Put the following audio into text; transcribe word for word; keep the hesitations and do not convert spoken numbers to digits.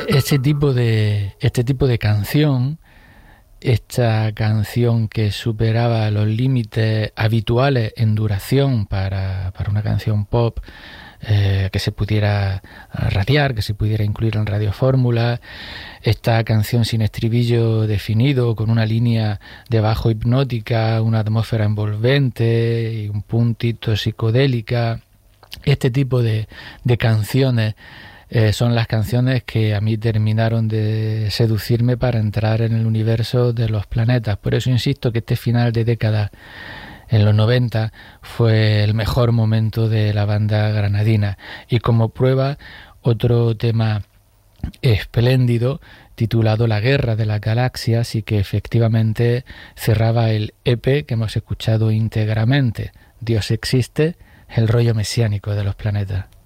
Este tipo de, este tipo de canción, esta canción que superaba los límites habituales en duración para, para una canción pop, eh, que se pudiera radiar, que se pudiera incluir en radiofórmula, esta canción sin estribillo definido, con una línea de bajo hipnótica, una atmósfera envolvente y un puntito psicodélica. Este tipo de, de canciones eh, son las canciones que a mí terminaron de seducirme para entrar en el universo de los planetas. Por eso insisto que este final de década, en los noventa, fue el mejor momento de la banda granadina. Y como prueba, otro tema espléndido titulado La Guerra de las Galaxias, y que efectivamente cerraba el E P que hemos escuchado íntegramente, Dios existe, el rollo mesiánico de los planetas.